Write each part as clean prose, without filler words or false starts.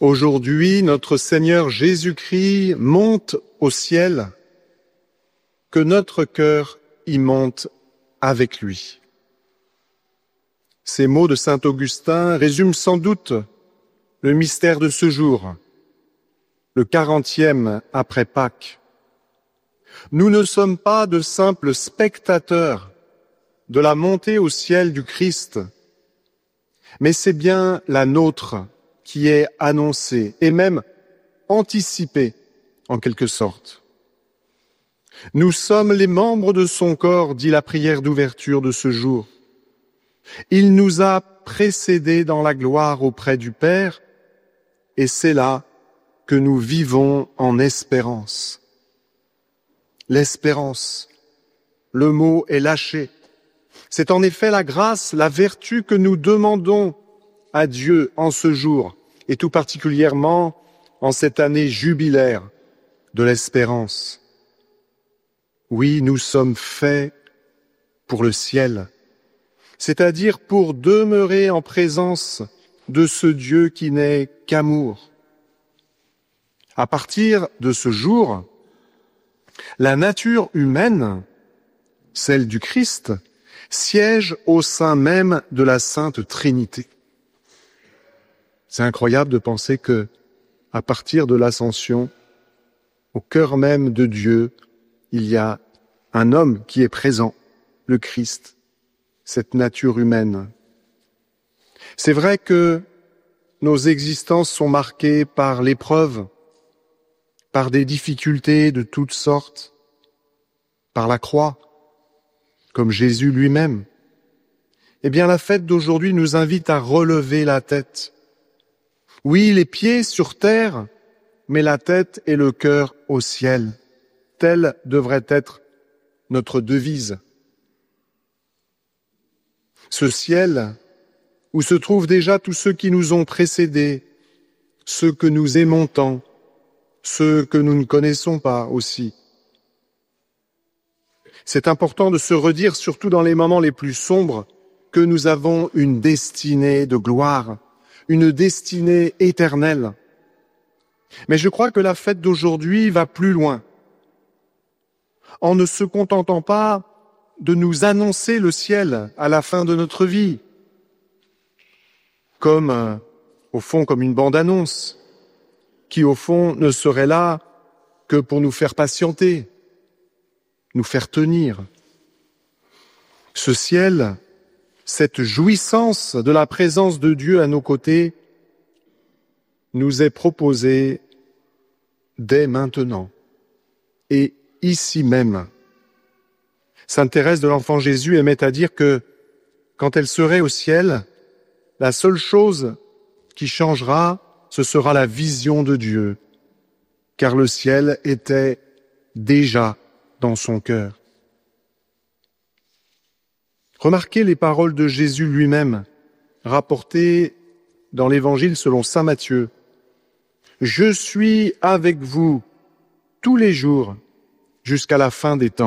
Aujourd'hui, notre Seigneur Jésus-Christ monte au ciel, que notre cœur y monte avec lui. Ces mots de saint Augustin résument sans doute le mystère de ce jour, le 40e après Pâques. Nous ne sommes pas de simples spectateurs de la montée au ciel du Christ, mais c'est bien la nôtre qui est annoncée et même anticipée en quelque sorte. Nous sommes les membres de son corps, dit la prière d'ouverture de ce jour. Il nous a précédés dans la gloire auprès du Père, et c'est là que nous vivons en espérance. L'espérance, le mot est lâché. C'est en effet la grâce, la vertu que nous demandons à Dieu en ce jour, et tout particulièrement en cette année jubilaire de l'espérance. Oui, nous sommes faits pour le ciel, c'est-à-dire pour demeurer en présence de ce Dieu qui n'est qu'amour. À partir de ce jour, la nature humaine, celle du Christ, siège au sein même de la Sainte Trinité. C'est incroyable de penser que, à partir de l'Ascension, au cœur même de Dieu, il y a un homme qui est présent, le Christ, cette nature humaine. C'est vrai que nos existences sont marquées par l'épreuve, par des difficultés de toutes sortes, par la croix, comme Jésus lui-même. Eh bien, la fête d'aujourd'hui nous invite à relever la tête. Oui, les pieds sur terre, mais la tête et le cœur au ciel. Telle devrait être notre devise. Ce ciel où se trouvent déjà tous ceux qui nous ont précédés, ceux que nous aimons tant, ceux que nous ne connaissons pas aussi. C'est important de se redire, surtout dans les moments les plus sombres, que nous avons une destinée de gloire, une destinée éternelle. Mais je crois que la fête d'aujourd'hui va plus loin, en ne se contentant pas de nous annoncer le ciel à la fin de notre vie, comme, au fond, comme une bande-annonce, qui, au fond, ne serait là que pour nous faire patienter, nous faire tenir. Ce ciel, cette jouissance de la présence de Dieu à nos côtés, nous est proposée dès maintenant et ici même. Sainte Thérèse de l'Enfant Jésus aimait à dire que quand elle serait au ciel, la seule chose qui changera, ce sera la vision de Dieu, car le ciel était déjà dans son cœur. Remarquez les paroles de Jésus lui-même, rapportées dans l'Évangile selon saint Matthieu. « Je suis avec vous tous les jours jusqu'à la fin des temps. »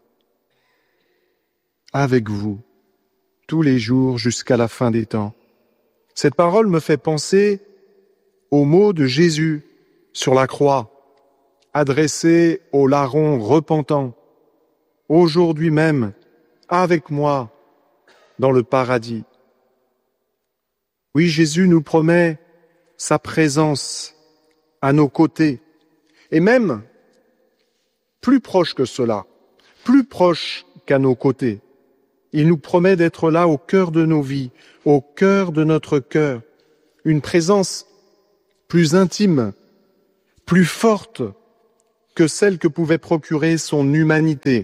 Avec vous, tous les jours jusqu'à la fin des temps. Cette parole me fait penser aux mots de Jésus sur la croix, adressés aux larrons repentants. Aujourd'hui même, avec moi, dans le paradis. Oui, Jésus nous promet sa présence à nos côtés, et même plus proche que cela, plus proche qu'à nos côtés. Il nous promet d'être là au cœur de nos vies, au cœur de notre cœur, une présence plus intime, plus forte que celle que pouvait procurer son humanité.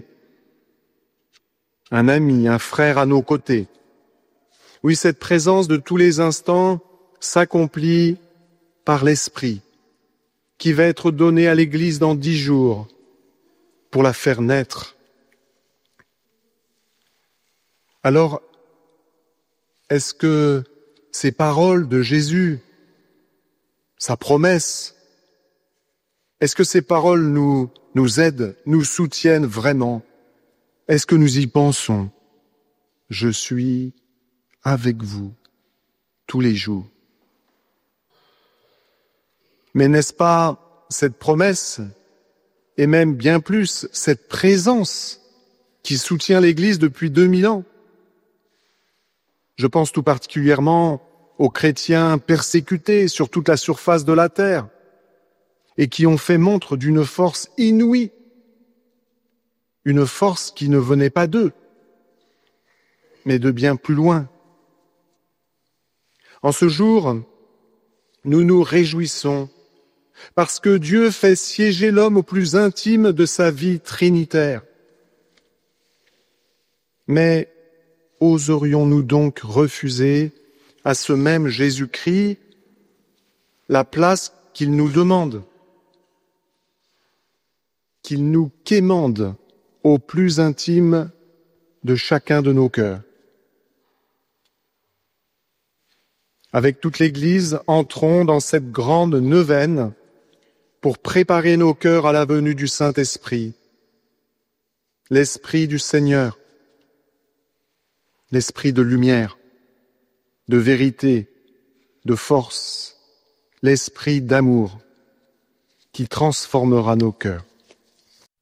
Un ami, un frère à nos côtés. Oui, cette présence de tous les instants s'accomplit par l'Esprit, qui va être donné à l'Église dans 10 jours pour la faire naître. Alors, est-ce que ces paroles de Jésus, sa promesse, est-ce que ces paroles nous aident, nous soutiennent vraiment? Est-ce que nous y pensons? Je suis avec vous tous les jours. Mais n'est-ce pas cette promesse, et même bien plus, cette présence qui soutient l'Église depuis 2000 ans? Je pense tout particulièrement aux chrétiens persécutés sur toute la surface de la terre et qui ont fait montre d'une force inouïe, une force qui ne venait pas d'eux, mais de bien plus loin. En ce jour, nous nous réjouissons parce que Dieu fait siéger l'homme au plus intime de sa vie trinitaire. Mais oserions-nous donc refuser à ce même Jésus-Christ la place qu'il nous demande, qu'il nous quémande au plus intime de chacun de nos cœurs? Avec toute l'Église, entrons dans cette grande neuvaine pour préparer nos cœurs à la venue du Saint-Esprit, l'Esprit du Seigneur, l'Esprit de lumière, de vérité, de force, l'Esprit d'amour qui transformera nos cœurs.